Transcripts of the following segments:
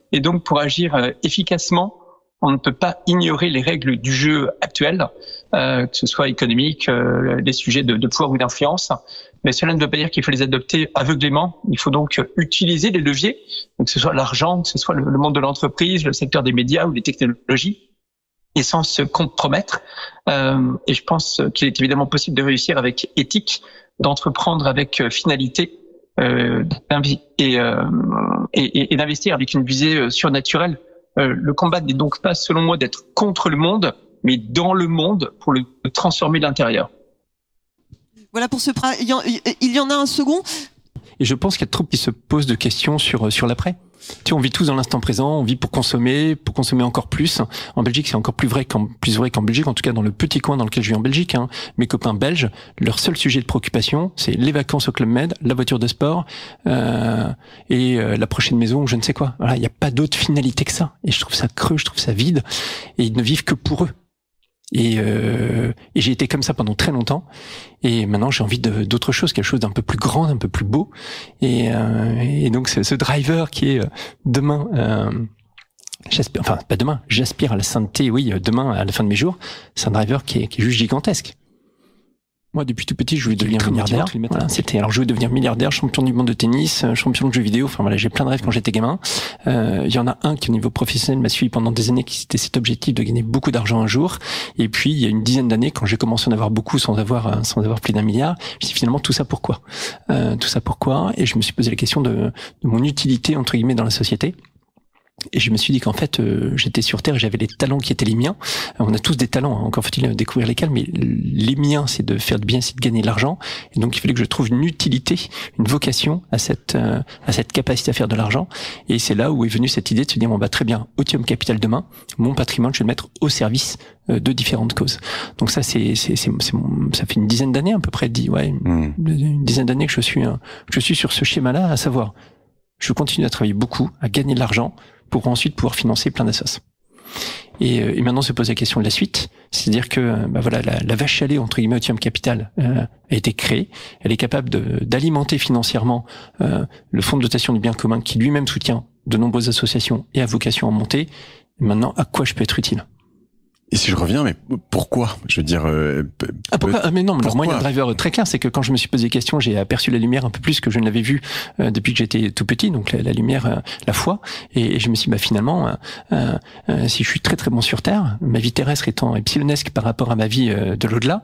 Et donc, pour agir efficacement, on ne peut pas ignorer les règles du jeu actuel, que ce soit économique, les sujets de pouvoir ou d'influence. Mais cela ne veut pas dire qu'il faut les adopter aveuglément. Il faut donc utiliser les leviers, donc que ce soit l'argent, que ce soit le monde de l'entreprise, le secteur des médias ou les technologies, et sans se compromettre. Et je pense qu'il est évidemment possible de réussir avec éthique, d'entreprendre avec finalité, et d'investir avec une visée surnaturelle. Le combat n'est donc pas, selon moi, d'être contre le monde, mais dans le monde pour le transformer de l'intérieur. Voilà pour ce il y en a un second. Et je pense qu'il y a trop qui se posent de questions sur l'après. Tu sais, on vit tous dans l'instant présent, on vit pour consommer encore plus. En Belgique, c'est encore plus vrai qu'en Belgique, en tout cas dans le petit coin dans lequel je vis en Belgique. Mes copains belges, leur seul sujet de préoccupation, c'est les vacances au Club Med, la voiture de sport et la prochaine maison ou je ne sais quoi. Voilà, il n'y a pas d'autre finalité que ça. Et je trouve ça creux, je trouve ça vide. Et ils ne vivent que pour eux. Et j'ai été comme ça pendant très longtemps. Et maintenant, j'ai envie d'autre chose, quelque chose d'un peu plus grand, d'un peu plus beau. Et donc, ce driver qui est demain, j'aspire à la sainteté, oui, demain, à la fin de mes jours. C'est un driver qui est juste gigantesque. Moi, depuis tout petit, je voulais devenir milliardaire. Voilà, alors je voulais devenir milliardaire, champion du monde de tennis, champion de jeux vidéo. Enfin voilà, j'ai plein de rêves quand j'étais gamin. Il y en a un qui, au niveau professionnel, m'a suivi pendant des années, qui c'était cet objectif de gagner beaucoup d'argent un jour. Et puis, il y a une dizaine d'années, quand j'ai commencé à en avoir beaucoup sans avoir plus d'1 milliard, je me suis dit finalement tout ça pourquoi Et je me suis posé la question de mon utilité entre guillemets dans la société. Et je me suis dit qu'en fait, j'étais sur Terre et j'avais les talents qui étaient les miens. On a tous des talents, encore faut-il découvrir lesquels, mais les miens, c'est de faire de bien, c'est de gagner de l'argent. Et donc, il fallait que je trouve une utilité, une vocation à cette capacité à faire de l'argent. Et c'est là où est venue cette idée de se dire, bon, bah, très bien, Otium Capital demain, mon patrimoine, je vais le mettre au service de différentes causes. Donc ça, ça fait une dizaine d'années à peu près, une dizaine d'années que je suis sur ce schéma-là, à savoir, je continue à travailler beaucoup, à gagner de l'argent, pour ensuite pouvoir financer plein d'assos. Et maintenant se pose la question de la suite, c'est-à-dire que la vache à lait entre guillemets Otium Capital a été créée, elle est capable d'alimenter financièrement le fonds de dotation du bien commun qui lui-même soutient de nombreuses associations et a vocation à monter. Et maintenant, à quoi je peux être utile? Et si je reviens, mais pourquoi? Je veux dire... pourquoi? Mais non, alors moi, il y a un driver très clair, c'est que quand je me suis posé des questions, j'ai aperçu la lumière un peu plus que je ne l'avais vue depuis que j'étais tout petit, donc la lumière, la foi, et je me suis dit, finalement, si je suis très très bon sur Terre, ma vie terrestre étant epsilonesque par rapport à ma vie de l'au-delà,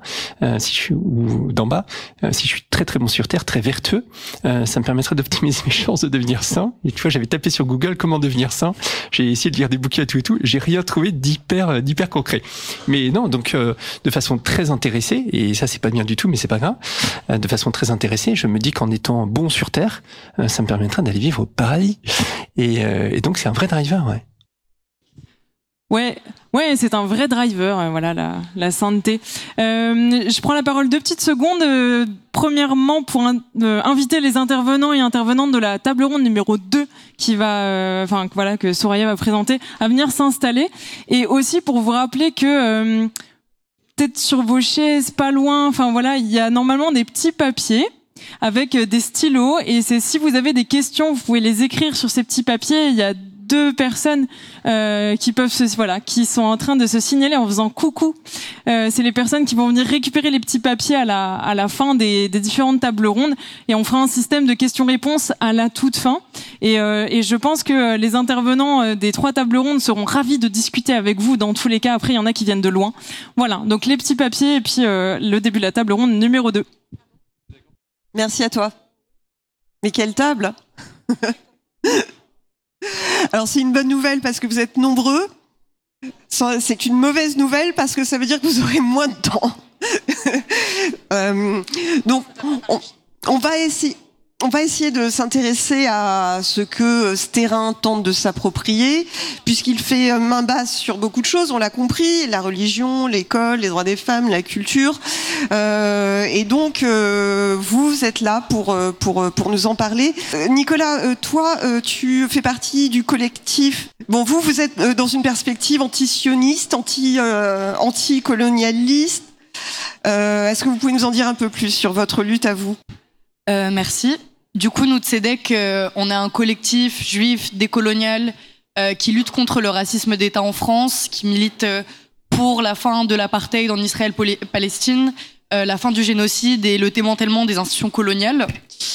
ou d'en bas, si je suis très très bon sur Terre, très vertueux, ça me permettrait d'optimiser mes chances de devenir saint. Et tu vois, j'avais tapé sur Google comment devenir saint, j'ai essayé de lire des bouquins et tout, j'ai rien trouvé d'hyper concret. Mais non, donc de façon très intéressée, et ça c'est pas bien du tout, mais c'est pas grave, de façon très intéressée, je me dis qu'en étant bon sur Terre, ça me permettra d'aller vivre au paradis. Et donc c'est un vrai driver, Ouais, c'est un vrai driver, voilà, la sainteté. Je prends la parole 2 petites secondes. Premièrement, pour inviter les intervenants et intervenantes de la table ronde numéro 2 que Soraya va présenter, à venir s'installer. Et aussi pour vous rappeler que peut-être sur vos chaises, pas loin, il y a normalement des petits papiers avec des stylos. Et si vous avez des questions, vous pouvez les écrire sur ces petits papiers. Il y a 2 personnes qui sont en train de se signaler en faisant coucou. C'est les personnes qui vont venir récupérer les petits papiers à la fin des différentes tables rondes, et on fera un système de questions-réponses à la toute fin. Et je pense que les intervenants des 3 tables rondes seront ravis de discuter avec vous dans tous les cas. Après, il y en a qui viennent de loin. Voilà, donc les petits papiers et puis le début de la table ronde numéro 2. Merci à toi. Mais quelle table! Alors c'est une bonne nouvelle parce que vous êtes nombreux. C'est une mauvaise nouvelle parce que ça veut dire que vous aurez moins de temps. Donc on va essayer de s'intéresser à ce que ce terrain tente de s'approprier, puisqu'il fait main basse sur beaucoup de choses, on l'a compris, la religion, l'école, les droits des femmes, la culture. Et donc, vous êtes là pour nous en parler. Nicolas, toi, tu fais partie du collectif. Bon, vous êtes dans une perspective anti-sioniste, anti-colonialiste. Est-ce que vous pouvez nous en dire un peu plus sur votre lutte à vous? Merci. Du coup, nous, Tzedek, on est un collectif juif décolonial qui lutte contre le racisme d'État en France, qui milite pour la fin de l'apartheid en Israël-Palestine, la fin du génocide et le démantèlement des institutions coloniales.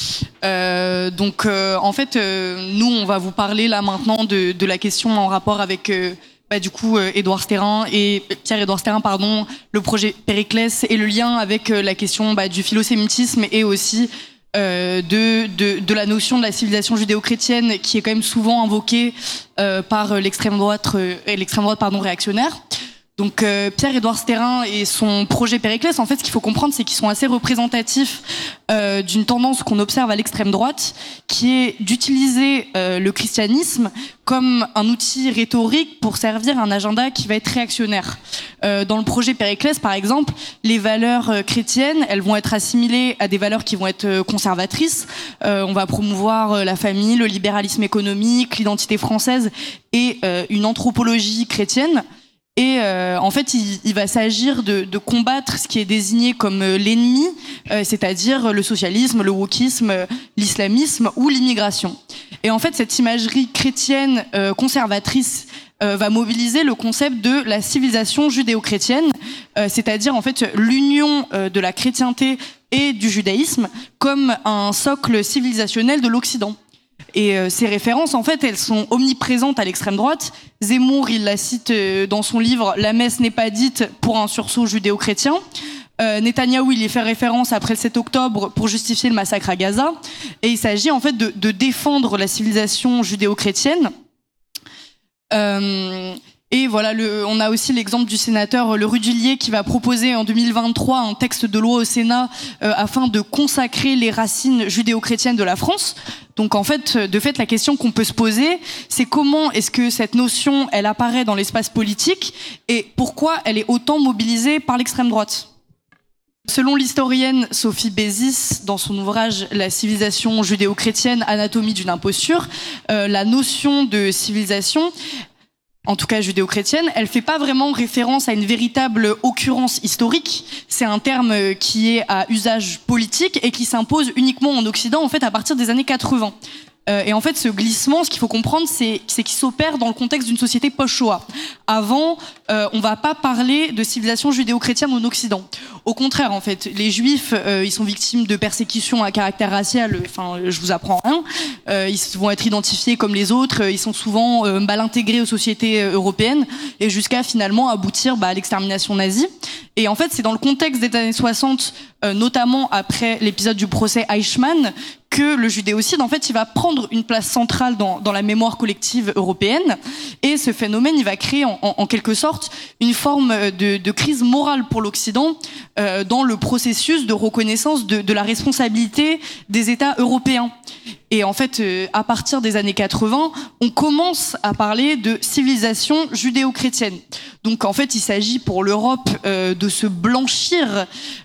En fait, nous, on va vous parler là maintenant de la question en rapport avec Édouard Steyrin et Pierre-Édouard Steyrin, le projet Périclès et le lien avec la question du philosémitisme et aussi de la notion de la civilisation judéo-chrétienne qui est quand même souvent invoquée par l'extrême droite réactionnaire. Donc Pierre-Édouard Steyrin et son projet Périclès, en fait, ce qu'il faut comprendre, c'est qu'ils sont assez représentatifs d'une tendance qu'on observe à l'extrême droite, qui est d'utiliser le christianisme comme un outil rhétorique pour servir un agenda qui va être réactionnaire. Dans le projet Périclès, par exemple, les valeurs chrétiennes, elles vont être assimilées à des valeurs qui vont être conservatrices. On va promouvoir la famille, le libéralisme économique, l'identité française et une anthropologie chrétienne. Et en fait, il va s'agir de combattre ce qui est désigné comme l'ennemi, c'est-à-dire le socialisme, le wokisme, l'islamisme ou l'immigration. Et en fait, cette imagerie chrétienne conservatrice va mobiliser le concept de la civilisation judéo-chrétienne, c'est-à-dire en fait l'union de la chrétienté et du judaïsme comme un socle civilisationnel de l'Occident. Et ces références, en fait, elles sont omniprésentes à l'extrême droite. Zemmour, il la cite dans son livre « La messe n'est pas dite pour un sursaut judéo-chrétien ». Netanyahou, il y fait référence après le 7 octobre pour justifier le massacre à Gaza. Et il s'agit en fait de défendre la civilisation judéo-chrétienne. Et voilà, on a aussi l'exemple du sénateur Le Rudulier qui va proposer en 2023 un texte de loi au Sénat afin de consacrer les racines judéo-chrétiennes de la France. Donc en fait, la question qu'on peut se poser, c'est comment est-ce que cette notion, elle apparaît dans l'espace politique et pourquoi elle est autant mobilisée par l'extrême droite. Selon l'historienne Sophie Bézis, dans son ouvrage « La civilisation judéo-chrétienne, anatomie d'une imposture », la notion de civilisation, en tout cas judéo-chrétienne, elle fait pas vraiment référence à une véritable occurrence historique. C'est un terme qui est à usage politique et qui s'impose uniquement en Occident, en fait, à partir des années 80. Et en fait, ce glissement, ce qu'il faut comprendre, c'est qu'il s'opère dans le contexte d'une société post-Shoah. Avant, on va pas parler de civilisation judéo-chrétienne en Occident. Au contraire, en fait, les Juifs, ils sont victimes de persécutions à caractère racial. Enfin, je vous apprends rien. Ils vont être identifiés comme les autres. Ils sont souvent mal intégrés aux sociétés européennes et jusqu'à finalement aboutir à l'extermination nazie. Et en fait, c'est dans le contexte des années 60, notamment après l'épisode du procès Eichmann, que le judéocide, en fait, il va prendre une place centrale dans la mémoire collective européenne. Et ce phénomène, il va créer en quelque sorte une forme de crise morale pour l'Occident dans le processus de reconnaissance de la responsabilité des États européens. Et en fait, à partir des années 80, on commence à parler de civilisation judéo-chrétienne. Donc en fait, il s'agit pour l'Europe de se blanchir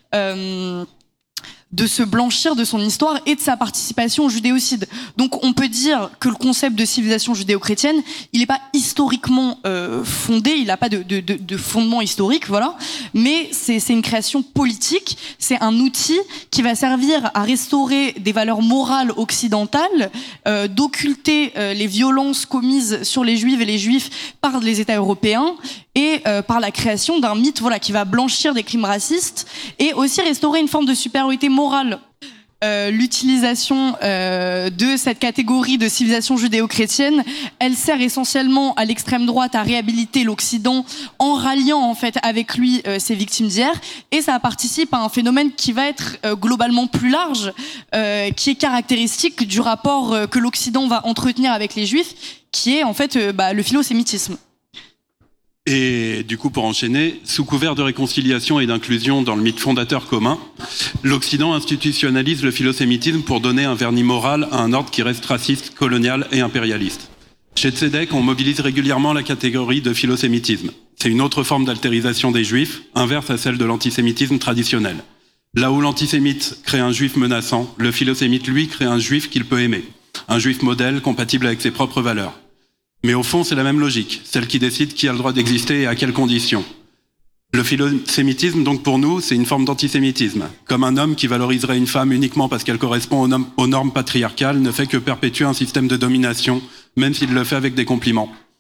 de son histoire et de sa participation au judéocide. Donc on peut dire que le concept de civilisation judéo-chrétienne, il n'est pas historiquement fondé, il n'a pas de fondement historique, voilà, mais c'est une création politique, c'est un outil qui va servir à restaurer des valeurs morales occidentales, d'occulter les violences commises sur les Juifs et les Juifs par les États européens, et par la création d'un mythe qui va blanchir des crimes racistes et aussi restaurer une forme de supériorité morale. L'utilisation de cette catégorie de civilisation judéo-chrétienne, elle sert essentiellement à l'extrême droite à réhabiliter l'Occident en ralliant en fait avec lui ses victimes d'hier, et ça participe à un phénomène qui va être globalement plus large, qui est caractéristique du rapport que l'Occident va entretenir avec les Juifs, qui est en fait le philosémitisme. Et du coup, pour enchaîner, sous couvert de réconciliation et d'inclusion dans le mythe fondateur commun, l'Occident institutionnalise le philosémitisme pour donner un vernis moral à un ordre qui reste raciste, colonial et impérialiste. Chez Tzedek, on mobilise régulièrement la catégorie de philosémitisme. C'est une autre forme d'altérisation des Juifs, inverse à celle de l'antisémitisme traditionnel. Là où l'antisémite crée un Juif menaçant, le philosémite, lui, crée un Juif qu'il peut aimer. Un Juif modèle, compatible avec ses propres valeurs. Mais au fond, c'est la même logique, celle qui décide qui a le droit d'exister et à quelles conditions. Le philosémitisme, donc pour nous, c'est une forme d'antisémitisme. Comme un homme qui valoriserait une femme uniquement parce qu'elle correspond aux normes patriarcales ne fait que perpétuer un système de domination, même s'il le fait avec des compliments.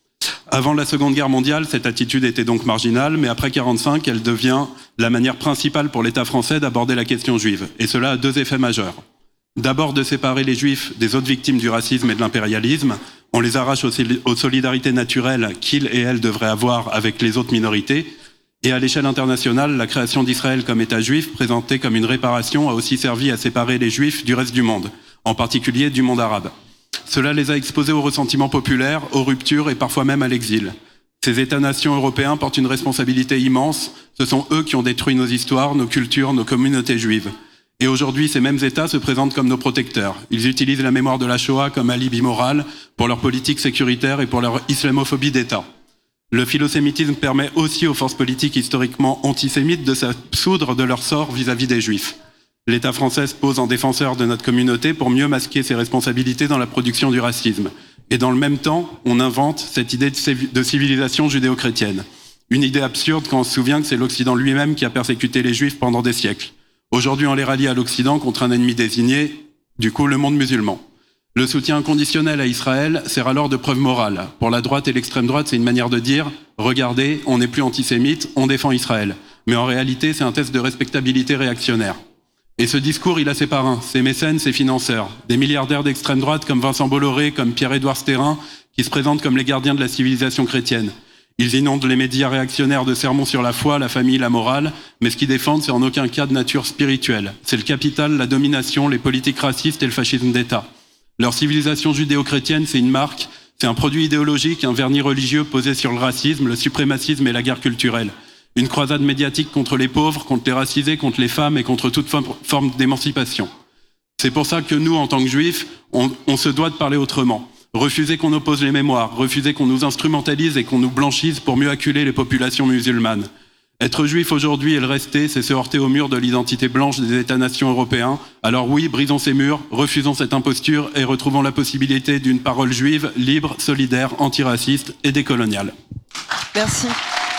Avant la Seconde Guerre mondiale, cette attitude était donc marginale, mais après 1945, elle devient la manière principale pour l'État français d'aborder la question juive. Et cela a 2 effets majeurs. D'abord, de séparer les juifs des autres victimes du racisme et de l'impérialisme. On les arrache aux solidarités naturelles qu'ils et elles devraient avoir avec les autres minorités. Et à l'échelle internationale, la création d'Israël comme État juif, présentée comme une réparation, a aussi servi à séparer les juifs du reste du monde, en particulier du monde arabe. Cela les a exposés au ressentiment populaire, aux ruptures et parfois même à l'exil. Ces États-nations européens portent une responsabilité immense. Ce sont eux qui ont détruit nos histoires, nos cultures, nos communautés juives. Et aujourd'hui, ces mêmes États se présentent comme nos protecteurs. Ils utilisent la mémoire de la Shoah comme alibi moral pour leur politique sécuritaire et pour leur islamophobie d'État. Le philosémitisme permet aussi aux forces politiques historiquement antisémites de s'absoudre de leur sort vis-à-vis des Juifs. L'État français se pose en défenseur de notre communauté pour mieux masquer ses responsabilités dans la production du racisme. Et dans le même temps, on invente cette idée de civilisation judéo-chrétienne. Une idée absurde quand on se souvient que c'est l'Occident lui-même qui a persécuté les Juifs pendant des siècles. Aujourd'hui, on les rallie à l'Occident contre un ennemi désigné, du coup le monde musulman. Le soutien inconditionnel à Israël sert alors de preuve morale. Pour la droite et l'extrême droite, c'est une manière de dire « Regardez, on n'est plus antisémite, on défend Israël ». Mais en réalité, c'est un test de respectabilité réactionnaire. Et ce discours, il a ses parrains, ses mécènes, ses financeurs. Des milliardaires d'extrême droite comme Vincent Bolloré, comme Pierre-Édouard Stérin, qui se présentent comme les gardiens de la civilisation chrétienne. Ils inondent les médias réactionnaires de sermons sur la foi, la famille, la morale, mais ce qu'ils défendent, c'est en aucun cas de nature spirituelle. C'est le capital, la domination, les politiques racistes et le fascisme d'État. Leur civilisation judéo-chrétienne, c'est une marque, c'est un produit idéologique, un vernis religieux posé sur le racisme, le suprémacisme et la guerre culturelle. Une croisade médiatique contre les pauvres, contre les racisés, contre les femmes et contre toute forme d'émancipation. C'est pour ça que nous, en tant que juifs, on se doit de parler autrement. Refuser qu'on oppose les mémoires, refuser qu'on nous instrumentalise et qu'on nous blanchisse pour mieux acculer les populations musulmanes. Être juif aujourd'hui et le rester, c'est se heurter au mur de l'identité blanche des États-nations européens. Alors oui, brisons ces murs, refusons cette imposture et retrouvons la possibilité d'une parole juive, libre, solidaire, antiraciste et décoloniale. Merci.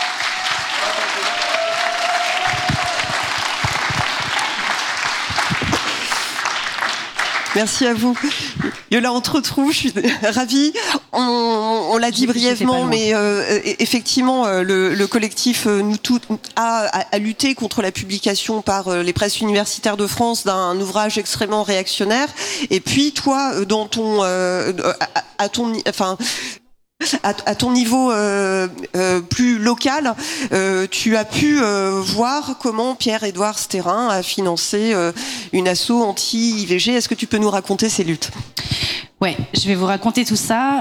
Merci à vous. Yola Entretrou, je suis ravie. On l'a dit brièvement, mais effectivement, le collectif Nous Tous a lutté contre la publication par les presses universitaires de France d'un ouvrage extrêmement réactionnaire. Et puis, toi, dans ton, à ton niveau plus local, tu as pu voir comment Pierre-Édouard Stérin a financé une asso anti-IVG. Est-ce que tu peux nous raconter ces luttes ? Ouais, je vais vous raconter tout ça.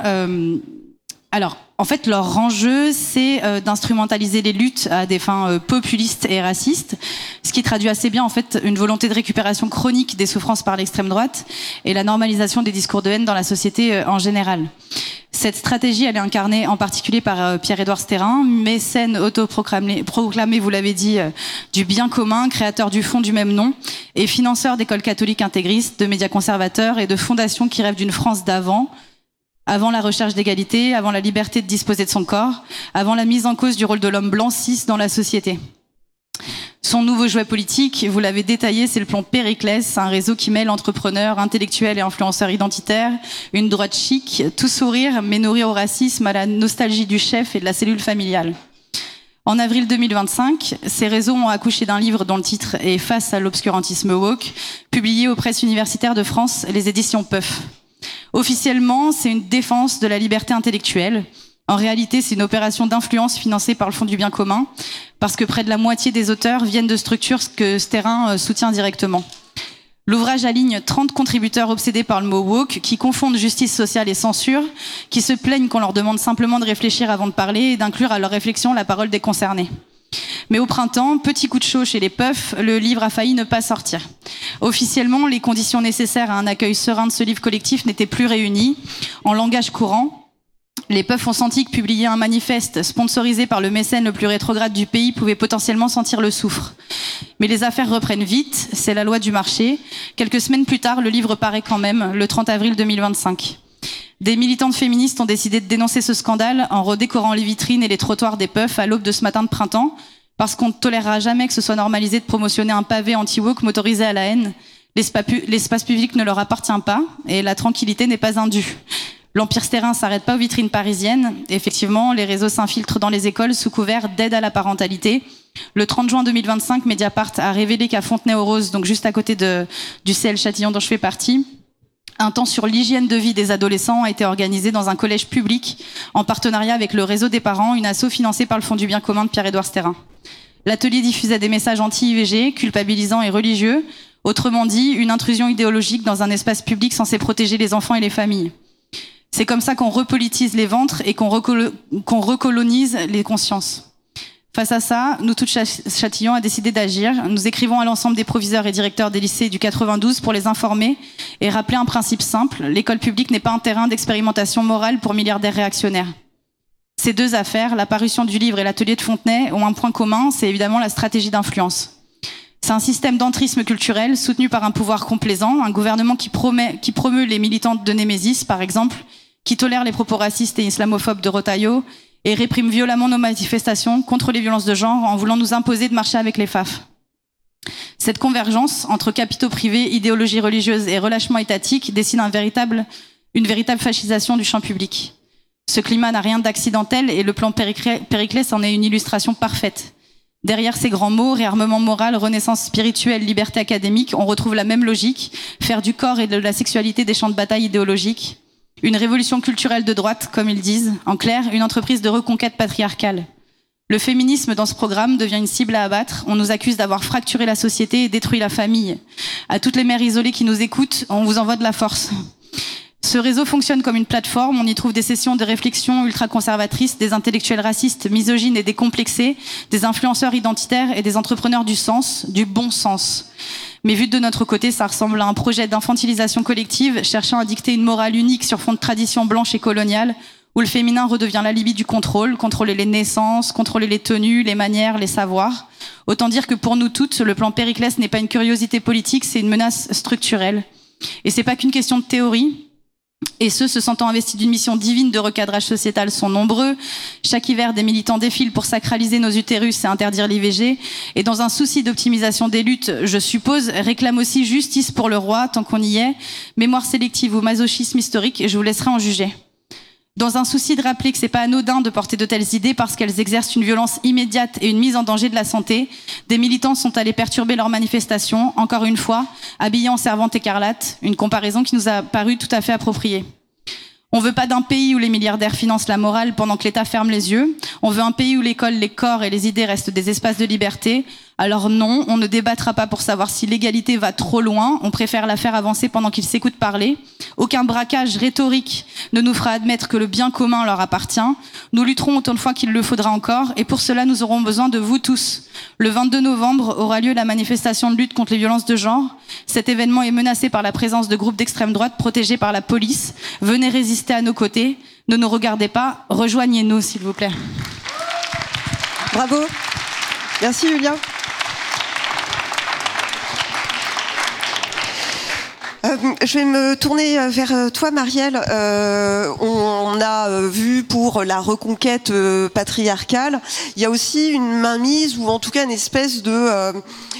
Alors, en fait, leur enjeu, c'est d'instrumentaliser les luttes à des fins populistes et racistes, ce qui traduit assez bien, en fait, une volonté de récupération chronique des souffrances par l'extrême droite et la normalisation des discours de haine dans la société en général. Cette stratégie, elle est incarnée en particulier par Pierre-Édouard Stérin, mécène autoproclamé, vous l'avez dit, du bien commun, créateur du fonds du même nom, et financeur d'écoles catholiques intégristes, de médias conservateurs et de fondations qui rêvent d'une France d'avant, avant la recherche d'égalité, avant la liberté de disposer de son corps, avant la mise en cause du rôle de l'homme blanc cis dans la société. Son nouveau jouet politique, vous l'avez détaillé, c'est le plan Périclès, un réseau qui mêle entrepreneurs, intellectuels et influenceurs identitaires, une droite chic, tout sourire, mais nourri au racisme, à la nostalgie du chef et de la cellule familiale. En avril 2025, ces réseaux ont accouché d'un livre dont le titre est Face à l'obscurantisme woke, publié aux presses universitaires de France, les éditions Puff. Officiellement, c'est une défense de la liberté intellectuelle. En réalité, c'est une opération d'influence financée par le Fonds du bien commun, parce que près de la moitié des auteurs viennent de structures que Stérin soutient directement. L'ouvrage aligne 30 contributeurs obsédés par le mot woke, qui confondent justice sociale et censure, qui se plaignent qu'on leur demande simplement de réfléchir avant de parler et d'inclure à leur réflexion la parole des concernés. Mais au printemps, petit coup de chaud chez les Puffs, le livre a failli ne pas sortir. Officiellement, les conditions nécessaires à un accueil serein de ce livre collectif n'étaient plus réunies. En langage courant, les Puffs ont senti que publier un manifeste sponsorisé par le mécène le plus rétrograde du pays pouvait potentiellement sentir le soufre. Mais les affaires reprennent vite, c'est la loi du marché. Quelques semaines plus tard, le livre paraît quand même, le 30 avril 2025. Des militantes féministes ont décidé de dénoncer ce scandale en redécorant les vitrines et les trottoirs des Puffs à l'aube de ce matin de printemps, parce qu'on ne tolérera jamais que ce soit normalisé de promotionner un pavé anti-woke motorisé à la haine. L'espace public ne leur appartient pas et la tranquillité n'est pas indue. L'empire stérin s'arrête pas aux vitrines parisiennes. Effectivement, les réseaux s'infiltrent dans les écoles sous couvert d'aide à la parentalité. Le 30 juin 2025, Mediapart a révélé qu'à Fontenay-aux-Roses, donc juste à côté du CL Châtillon dont je fais partie, un temps sur l'hygiène de vie des adolescents a été organisé dans un collège public en partenariat avec le réseau des parents, une asso financée par le Fonds du bien commun de Pierre-Édouard Stérin. L'atelier diffusait des messages anti-IVG, culpabilisants et religieux, autrement dit, une intrusion idéologique dans un espace public censé protéger les enfants et les familles. C'est comme ça qu'on repolitise les ventres et qu'on recolonise les consciences. Face à ça, nous tous Châtillon a décidé d'agir. Nous écrivons à l'ensemble des proviseurs et directeurs des lycées du 92 pour les informer et rappeler un principe simple. L'école publique n'est pas un terrain d'expérimentation morale pour milliardaires réactionnaires. Ces deux affaires, la parution du livre et l'atelier de Fontenay, ont un point commun, c'est évidemment la stratégie d'influence. C'est un système d'entrisme culturel soutenu par un pouvoir complaisant, un gouvernement qui promeut les militantes de Némésis, par exemple, qui tolère les propos racistes et islamophobes de Rotaillot, et réprime violemment nos manifestations contre les violences de genre en voulant nous imposer de marcher avec les FAF. Cette convergence entre capitaux privés, idéologie religieuse et relâchement étatique dessine une véritable fascisation du champ public. Ce climat n'a rien d'accidentel et le plan Périclès en est une illustration parfaite. Derrière ces grands mots, réarmement moral, renaissance spirituelle, liberté académique, on retrouve la même logique, faire du corps et de la sexualité des champs de bataille idéologiques. Une révolution culturelle de droite, comme ils disent. En clair, une entreprise de reconquête patriarcale. Le féminisme dans ce programme devient une cible à abattre. On nous accuse d'avoir fracturé la société et détruit la famille. À toutes les mères isolées qui nous écoutent, on vous envoie de la force. Ce réseau fonctionne comme une plateforme. On y trouve des sessions de réflexion ultra-conservatrices, des intellectuels racistes, misogynes et décomplexés, des influenceurs identitaires et des entrepreneurs du sens, du bon sens. Mais vu de notre côté, ça ressemble à un projet d'infantilisation collective cherchant à dicter une morale unique sur fond de tradition blanche et coloniale, où le féminin redevient l'alibi du contrôle, contrôler les naissances, contrôler les tenues, les manières, les savoirs. Autant dire que pour nous toutes, le plan Périclès n'est pas une curiosité politique, c'est une menace structurelle. Et c'est pas qu'une question de théorie. Et ceux se sentant investis d'une mission divine de recadrage sociétal sont nombreux. Chaque hiver, des militants défilent pour sacraliser nos utérus et interdire l'IVG. Et dans un souci d'optimisation des luttes, je suppose, réclament aussi justice pour le roi, tant qu'on y est, mémoire sélective ou masochisme historique, et je vous laisserai en juger. Dans un souci de rappeler que c'est pas anodin de porter de telles idées parce qu'elles exercent une violence immédiate et une mise en danger de la santé, des militants sont allés perturber leurs manifestations, encore une fois, habillés en servante écarlate, une comparaison qui nous a paru tout à fait appropriée. On veut pas d'un pays où les milliardaires financent la morale pendant que l'État ferme les yeux. On veut un pays où l'école, les corps et les idées restent des espaces de liberté. Alors non, on ne débattra pas pour savoir si l'égalité va trop loin. On préfère la faire avancer pendant qu'ils s'écoutent parler. Aucun braquage rhétorique ne nous fera admettre que le bien commun leur appartient. Nous lutterons autant de fois qu'il le faudra encore. Et pour cela, nous aurons besoin de vous tous. Le 22 novembre aura lieu la manifestation de lutte contre les violences de genre. Cet événement est menacé par la présence de groupes d'extrême droite protégés par la police. Venez résister à nos côtés. Ne nous regardez pas. Rejoignez-nous, s'il vous plaît. Bravo. Merci, Julia. Je vais me tourner vers toi, Marielle. On a vu pour la reconquête patriarcale, il y a aussi une mainmise ou en tout cas une espèce de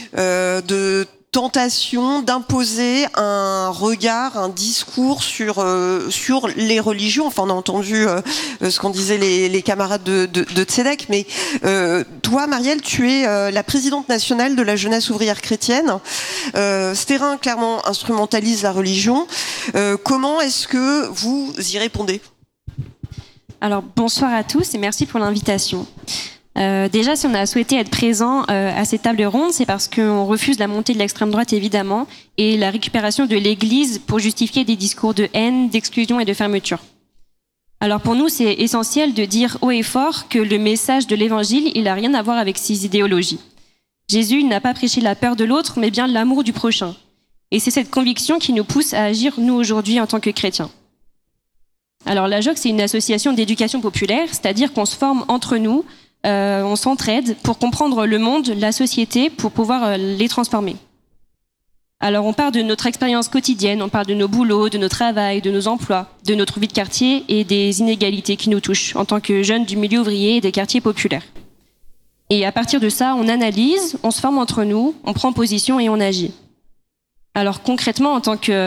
tentation d'imposer un regard, un discours sur les religions. Enfin, on a entendu ce qu'en disaient les camarades de Tzedek, mais toi, Marielle, tu es la présidente nationale de la jeunesse ouvrière chrétienne. Stérin, clairement, instrumentalise la religion. Comment est-ce que vous y répondez ? Alors, bonsoir à tous et merci pour l'invitation. Déjà, si on a souhaité être présent à cette table ronde, c'est parce qu'on refuse la montée de l'extrême droite, évidemment, et la récupération de l'Église pour justifier des discours de haine, d'exclusion et de fermeture. Alors pour nous, c'est essentiel de dire haut et fort que le message de l'Évangile, il n'a rien à voir avec ces idéologies. Jésus n'a pas prêché la peur de l'autre, mais bien l'amour du prochain. Et c'est cette conviction qui nous pousse à agir, nous, aujourd'hui, en tant que chrétiens. Alors la JOC, c'est une association d'éducation populaire, c'est-à-dire qu'on se forme entre nous, on s'entraide pour comprendre le monde, la société, pour pouvoir les transformer. Alors on part de notre expérience quotidienne, on parle de nos boulots, de nos travails, de nos emplois, de notre vie de quartier et des inégalités qui nous touchent en tant que jeunes du milieu ouvrier et des quartiers populaires. Et à partir de ça, on analyse, on se forme entre nous, on prend position et on agit. Alors concrètement, en tant que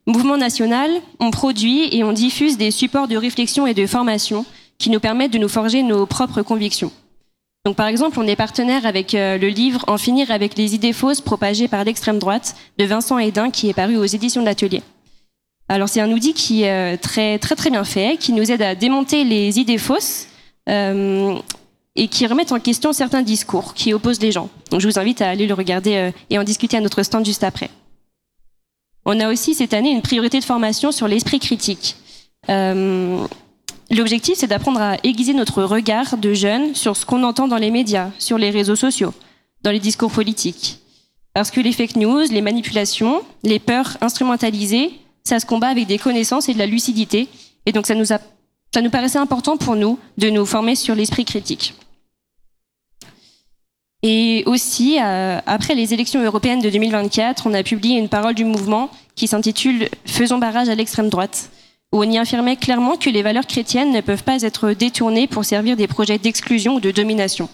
Mouvement national, on produit et on diffuse des supports de réflexion et de formation qui nous permettent de nous forger nos propres convictions. Donc par exemple, on est partenaire avec le livre « En finir avec les idées fausses propagées par l'extrême droite » de Vincent Hédin qui est paru aux éditions de l'Atelier. Alors c'est un outil qui est très bien fait, qui nous aide à démonter les idées fausses et qui remet en question certains discours qui opposent les gens. Donc je vous invite à aller le regarder et en discuter à notre stand juste après. On a aussi cette année une priorité de formation sur l'esprit critique. L'objectif, c'est d'apprendre à aiguiser notre regard de jeunes sur ce qu'on entend dans les médias, sur les réseaux sociaux, dans les discours politiques. Parce que les fake news, les manipulations, les peurs instrumentalisées, ça se combat avec des connaissances et de la lucidité. Et donc ça nous paraissait important pour nous de nous former sur l'esprit critique. Et aussi, après les élections européennes de 2024, on a publié une parole du mouvement qui s'intitule « Faisons barrage à l'extrême droite », où on y affirmait clairement que les valeurs chrétiennes ne peuvent pas être détournées pour servir des projets d'exclusion ou de domination.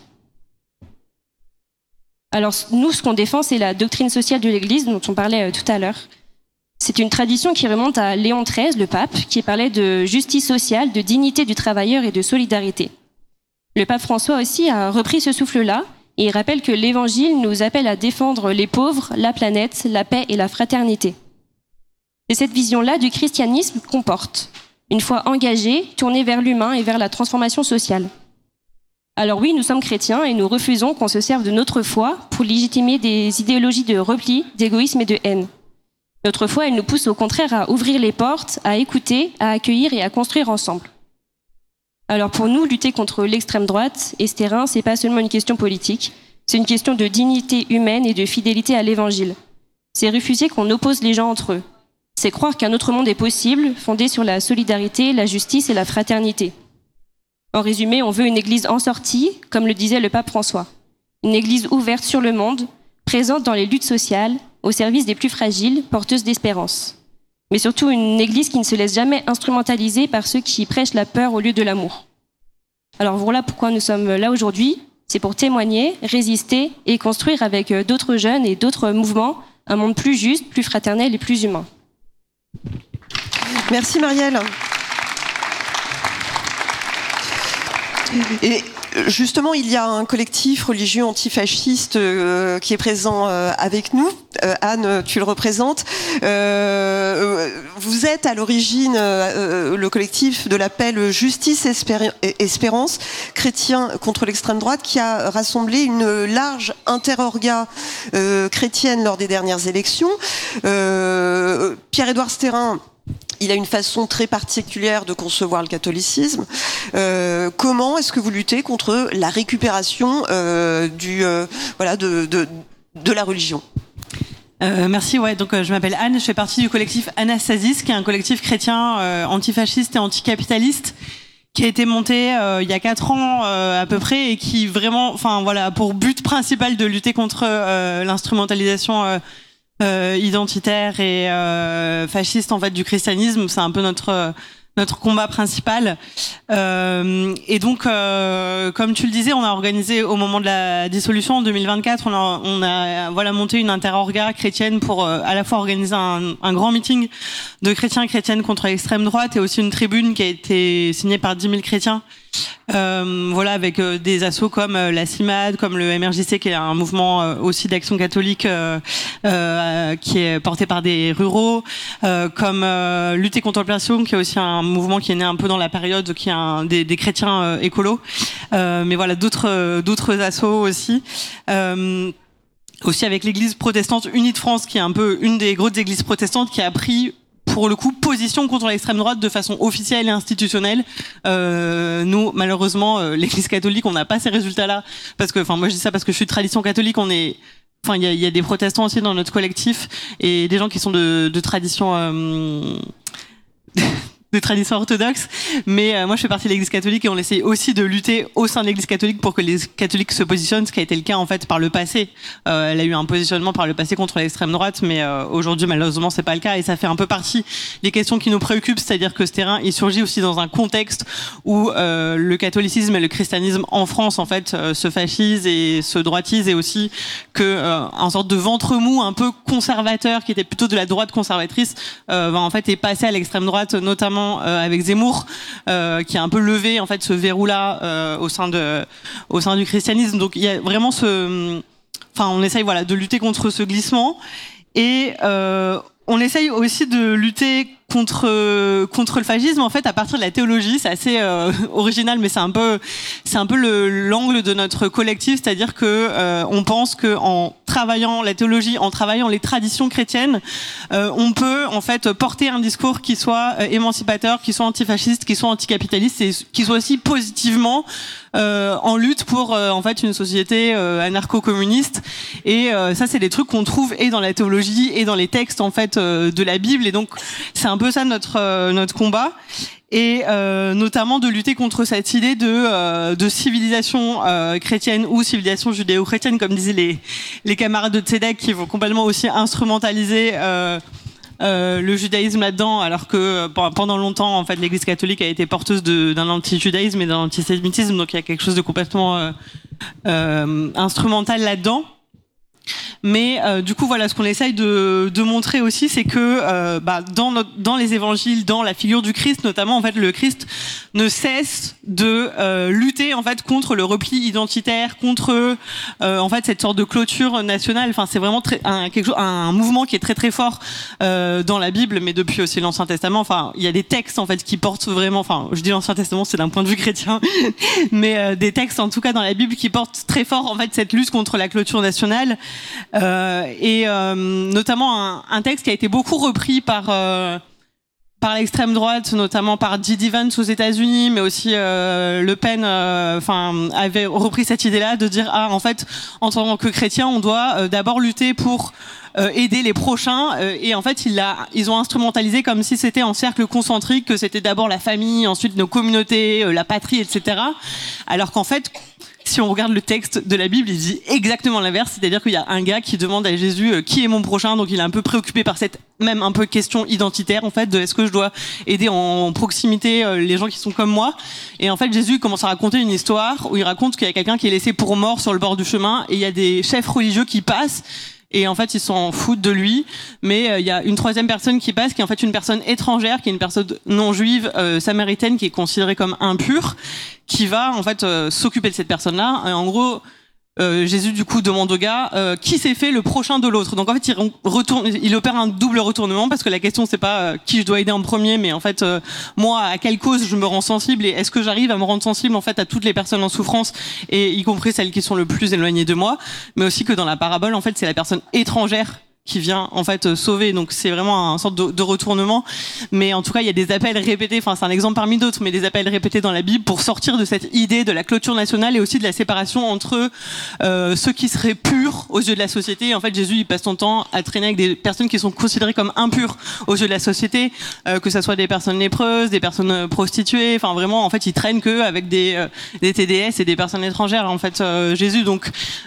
Alors nous, ce qu'on défend, c'est la doctrine sociale de l'Église, dont on parlait tout à l'heure. C'est une tradition qui remonte à Léon XIII, le pape, qui parlait de justice sociale, de dignité du travailleur et de solidarité. Le pape François aussi a repris ce souffle-là, et il rappelle que l'Évangile nous appelle à défendre les pauvres, la planète, la paix et la fraternité. C'est cette vision-là du christianisme qu'on porte, une foi engagée, tournée vers l'humain et vers la transformation sociale. Alors oui, nous sommes chrétiens et nous refusons qu'on se serve de notre foi pour légitimer des idéologies de repli, d'égoïsme et de haine. Notre foi, elle nous pousse au contraire à ouvrir les portes, à écouter, à accueillir et à construire ensemble. Alors pour nous, lutter contre l'extrême droite et ce terrain, c'est pas seulement une question politique, c'est une question de dignité humaine et de fidélité à l'Évangile. C'est refuser qu'on oppose les gens entre eux. C'est croire qu'un autre monde est possible, fondé sur la solidarité, la justice et la fraternité. En résumé, on veut une église en sortie, comme le disait le pape François. Une église ouverte sur le monde, présente dans les luttes sociales, au service des plus fragiles, porteuse d'espérance. Mais surtout une église qui ne se laisse jamais instrumentaliser par ceux qui prêchent la peur au lieu de l'amour. Alors voilà pourquoi nous sommes là aujourd'hui. C'est pour témoigner, résister et construire avec d'autres jeunes et d'autres mouvements un monde plus juste, plus fraternel et plus humain. Merci Marielle. Et justement, il y a un collectif religieux antifasciste qui est présent avec nous. Anne, tu le représentes. Vous êtes à l'origine le collectif de l'appel Justice Espérance, chrétien contre l'extrême droite, qui a rassemblé une large interorga chrétienne lors des dernières élections. Pierre-Édouard Stérin, il a une façon très particulière de concevoir le catholicisme. Comment est-ce que vous luttez contre la récupération de la religion ? Merci. Ouais, donc je m'appelle Anne, je fais partie du collectif Anastasis, qui est un collectif chrétien antifasciste et anticapitaliste, qui a été monté il y a 4 ans à peu près et qui vraiment, pour but principal de lutter contre l'instrumentalisation identitaire et fasciste en fait du christianisme. C'est un peu notre combat principal. Et donc, comme tu le disais, on a organisé au moment de la dissolution en 2024, on a monté une interorga chrétienne pour à la fois organiser un grand meeting de chrétiens et chrétiennes contre l'extrême droite et aussi une tribune qui a été signée par 10 000 chrétiens. Avec des assos comme la CIMAD, comme le MRJC, qui est un mouvement aussi d'action catholique qui est porté par des ruraux, comme Lutter contre l'oppression, qui est aussi un mouvement qui est né un peu dans la période, qui est des chrétiens écolos, mais voilà, d'autres assos aussi. Aussi avec l'Église protestante unie de France, qui est un peu une des grosses églises protestantes, qui a pris pour le coup position contre l'extrême droite de façon officielle et institutionnelle. Nous, malheureusement, l'Église catholique, on n'a pas ces résultats-là, parce que, moi je dis ça parce que je suis de tradition catholique, il y a des protestants aussi dans notre collectif et des gens qui sont de tradition des traditions orthodoxes, mais moi je fais partie de l'Église catholique et on essaye aussi de lutter au sein de l'Église catholique pour que les catholiques se positionnent, ce qui a été le cas en fait par le passé. Elle a eu un positionnement par le passé contre l'extrême droite, mais aujourd'hui malheureusement c'est pas le cas et ça fait un peu partie des questions qui nous préoccupent, c'est-à-dire que ce terrain il surgit aussi dans un contexte où le catholicisme et le christianisme en France en fait se fascisent et se droitisent et aussi que un sorte de ventre mou un peu conservateur qui était plutôt de la droite conservatrice en fait est passé à l'extrême droite, notamment avec Zemmour qui a un peu levé en fait ce verrou là au sein du christianisme. Donc il y a vraiment on essaye de lutter contre ce glissement et on essaye aussi de lutter contre le fascisme en fait à partir de la théologie. C'est assez original, mais c'est un peu l'angle de notre collectif, c'est-à-dire que on pense que en travaillant la théologie, en travaillant les traditions chrétiennes, on peut en fait porter un discours qui soit émancipateur, qui soit antifasciste, qui soit anticapitaliste et qui soit aussi positivement en lutte pour en fait une société anarcho-communiste. Et ça c'est des trucs qu'on trouve et dans la théologie et dans les textes en fait de la Bible, et donc c'est un peu ça notre combat, et notamment de lutter contre cette idée de civilisation chrétienne ou civilisation judéo-chrétienne, comme disaient les camarades de Tzedek, qui vont complètement aussi instrumentaliser le judaïsme là-dedans, alors que pendant longtemps en fait l'Église catholique a été porteuse d'un anti-judaïsme et d'un antisémitisme, donc il y a quelque chose de complètement instrumental là-dedans. Mais du coup ce qu'on essaye de montrer aussi, c'est que dans les évangiles, dans la figure du Christ notamment, en fait le Christ ne cesse de lutter en fait contre le repli identitaire, contre en fait cette sorte de clôture nationale. Enfin c'est vraiment un mouvement qui est très très fort dans la Bible, mais depuis aussi l'Ancien Testament. Enfin il y a des textes en fait qui portent vraiment, enfin je dis l'Ancien Testament, c'est d'un point de vue chrétien, mais des textes en tout cas dans la Bible qui portent très fort en fait cette lutte contre la clôture nationale. Et notamment un texte qui a été beaucoup repris par l'extrême droite, notamment par J.D. Vance aux États-Unis, mais aussi Le Pen avait repris cette idée-là de dire en fait en tant que chrétien on doit d'abord lutter pour aider les prochains, et en fait ils ont instrumentalisé comme si c'était en cercle concentrique, que c'était d'abord la famille, ensuite nos communautés, la patrie, etc. Alors qu'en fait si on regarde le texte de la Bible, il dit exactement l'inverse, c'est-à-dire qu'il y a un gars qui demande à Jésus qui est mon prochain, donc il est un peu préoccupé par cette même un peu question identitaire en fait, de est-ce que je dois aider en proximité les gens qui sont comme moi. Et en fait Jésus commence à raconter une histoire où il raconte qu'il y a quelqu'un qui est laissé pour mort sur le bord du chemin, et il y a des chefs religieux qui passent. Et en fait, ils s'en foutent de lui. Mais il y a une troisième personne qui passe, qui est en fait une personne étrangère, qui est une personne non juive, samaritaine, qui est considérée comme impure, qui va en fait s'occuper de cette personne-là. Et en gros, Jésus du coup demande au gars qui s'est fait le prochain de l'autre. Donc en fait, il opère un double retournement, parce que la question c'est pas qui je dois aider en premier, mais en fait moi à quelle cause je me rends sensible, et est-ce que j'arrive à me rendre sensible en fait à toutes les personnes en souffrance, et y compris celles qui sont le plus éloignées de moi. Mais aussi que dans la parabole en fait c'est la personne étrangère qui vient en fait sauver, donc c'est vraiment un sorte de retournement. Mais en tout cas il y a des appels répétés, enfin c'est un exemple parmi d'autres, mais des appels répétés dans la Bible pour sortir de cette idée de la clôture nationale et aussi de la séparation entre ceux qui seraient purs aux yeux de la société. En fait Jésus il passe son temps à traîner avec des personnes qui sont considérées comme impures aux yeux de la société, que ça soit des personnes lépreuses, des personnes prostituées, enfin vraiment en fait il traîne que avec des TDS et des personnes étrangères en fait Jésus. Donc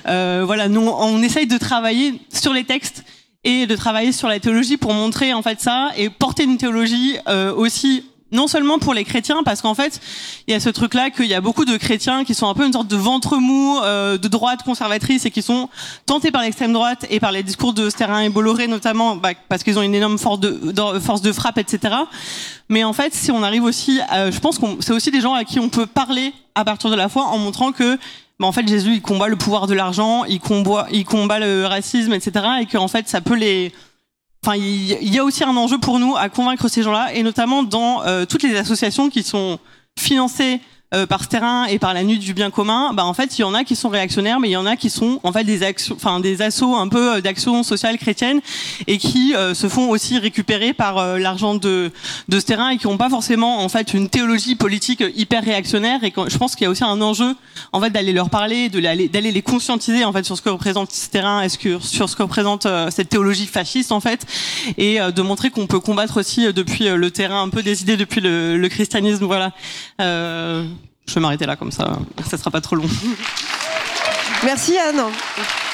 nous on essaye de travailler sur les textes et de travailler sur la théologie pour montrer en fait ça, et porter une théologie aussi non seulement pour les chrétiens, parce qu'en fait il y a ce truc là qu'il y a beaucoup de chrétiens qui sont un peu une sorte de ventre mou de droite conservatrice, et qui sont tentés par l'extrême droite et par les discours de Sterrin et Bolloré notamment, parce qu'ils ont une énorme force de frappe, etc. Mais en fait si on arrive aussi je pense que c'est aussi des gens à qui on peut parler à partir de la foi, en montrant que en fait Jésus il combat le pouvoir de l'argent, il combat le racisme, etc. Et qu'en fait ça peut il y a aussi un enjeu pour nous à convaincre ces gens-là, et notamment dans toutes les associations qui sont financées par ce terrain et par la nuit du bien commun, bah en fait il y en a qui sont réactionnaires, mais il y en a qui sont en fait des assos un peu d'action sociale chrétienne et qui se font aussi récupérer par l'argent de ce terrain et qui n'ont pas forcément en fait une théologie politique hyper réactionnaire. Et je pense qu'il y a aussi un enjeu en fait d'aller leur parler, d'aller les conscientiser en fait sur ce que représente ce terrain, sur ce que représente cette théologie fasciste en fait, et de montrer qu'on peut combattre aussi depuis le terrain un peu des idées, depuis le christianisme. Voilà. Je vais m'arrêter là comme ça sera pas trop long. Merci Anne.